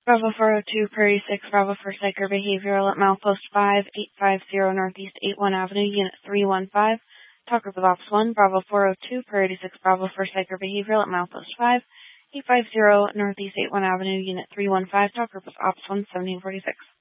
Bravo 402, Prairie 6, Bravo for Psycher Behavioral at Milepost 5, 850 Northeast 81 Avenue, Unit 315. Talk group with Ops 1, Bravo 402, Prairie 6, Bravo for Psycher Behavioral at Milepost 5, 850 Northeast 81 Avenue, Unit 315. Talk group with Ops 1, 1746.